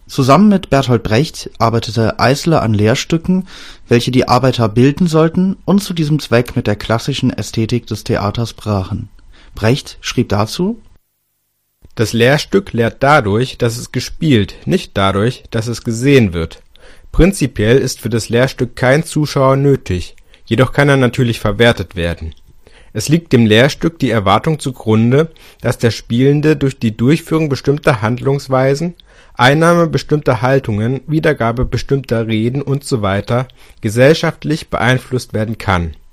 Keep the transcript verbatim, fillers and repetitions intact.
Zusammen mit Bertolt Brecht arbeitete Eisler an Lehrstücken, welche die Arbeiter bilden sollten und zu diesem Zweck mit der klassischen Ästhetik des Theaters brachen. Brecht schrieb dazu: Das Lehrstück lehrt dadurch, dass es gespielt, nicht dadurch, dass es gesehen wird. Prinzipiell ist für das Lehrstück kein Zuschauer nötig, jedoch kann er natürlich verwertet werden. Es liegt dem Lehrstück die Erwartung zugrunde, dass der Spielende durch die Durchführung bestimmter Handlungsweisen, Einnahme bestimmter Haltungen, Wiedergabe bestimmter Reden usw. gesellschaftlich beeinflusst werden kann